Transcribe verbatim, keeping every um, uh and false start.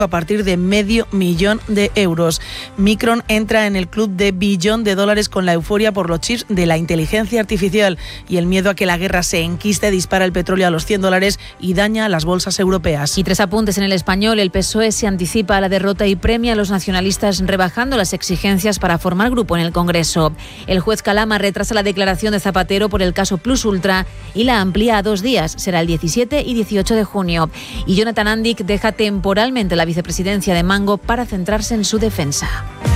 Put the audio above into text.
a partir de medio millón de euros. Micron entra en el club de billón de dólares con la euforia por los chips de la inteligencia artificial y el miedo a que la guerra se enquiste dispara el petróleo a los cien dólares y daña las bolsas europeas. Y tres apuntes en el Español. El P S O E se anticipa a la derrota y premia a los nacionalistas rebajando las exigencias para formar grupo en el Congreso. El juez Calama retrasa la declaración de Zapatero por el caso Plus Ultra y la amplía a dos días. Será el diecisiete y dieciocho de junio. Y Jonathan Andic deja temporalmente la vicepresidencia de Mango para centrarse en su defensa.